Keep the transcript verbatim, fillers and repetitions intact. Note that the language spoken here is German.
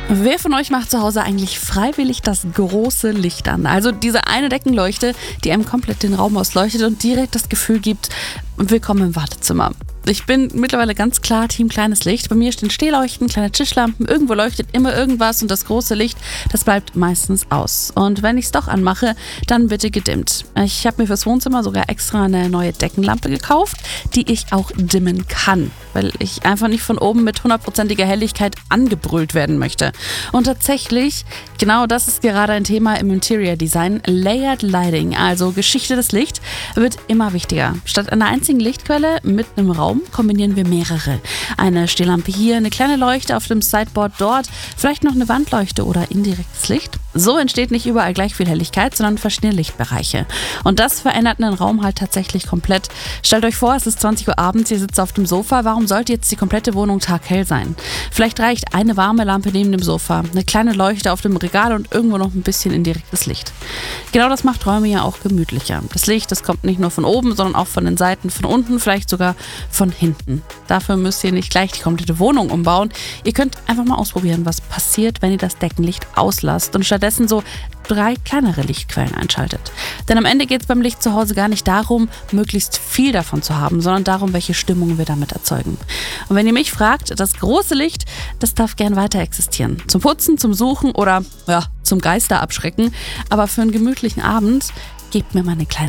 Wer von euch macht zu Hause eigentlich freiwillig das große Licht an? Also diese eine Deckenleuchte, die einem komplett den Raum ausleuchtet und direkt das Gefühl gibt, willkommen im Wartezimmer. Ich bin mittlerweile ganz klar Team kleines Licht. Bei mir stehen Stehleuchten, kleine Tischlampen, irgendwo leuchtet immer irgendwas und das große Licht, das bleibt meistens aus. Und wenn ich es doch anmache, dann bitte gedimmt. Ich habe mir fürs Wohnzimmer sogar extra eine neue Deckenlampe gekauft, die ich auch dimmen kann, weil ich einfach nicht von oben mit hundertprozentiger Helligkeit angebrüllt werden möchte. Und tatsächlich, genau das ist gerade ein Thema im Interior Design. Layered Lighting, also geschichtetes Licht, wird immer wichtiger. Statt einer einzigen Lichtquelle mitten im Raum kombinieren wir mehrere. Eine Stehlampe hier, eine kleine Leuchte auf dem Sideboard dort, vielleicht noch eine Wandleuchte oder indirektes Licht. So entsteht nicht überall gleich viel Helligkeit, sondern verschiedene Lichtbereiche. Und das verändert einen Raum halt tatsächlich komplett. Stellt euch vor, es ist zwanzig Uhr abends, ihr sitzt auf dem Sofa. Warum sollte jetzt die komplette Wohnung taghell sein? Vielleicht reicht eine warme Lampe neben dem Sofa, eine kleine Leuchte auf dem Regal und irgendwo noch ein bisschen indirektes Licht. Genau das macht Räume ja auch gemütlicher. Das Licht, das kommt nicht nur von oben, sondern auch von den Seiten, von unten, vielleicht sogar von hinten. Dafür müsst ihr nicht gleich die komplette Wohnung umbauen. Ihr könnt einfach mal ausprobieren, was passiert, wenn ihr das Deckenlicht auslasst und stattdessen so drei kleinere Lichtquellen einschaltet. Denn am Ende geht es beim Licht zu Hause gar nicht darum, möglichst viel davon zu haben, sondern darum, welche Stimmung wir damit erzeugen. Und wenn ihr mich fragt, das große Licht, das darf gern weiter existieren. Zum Putzen, zum Suchen oder ja, zum Geister abschrecken. Aber für einen gemütlichen Abend gebt mir mal eine kleine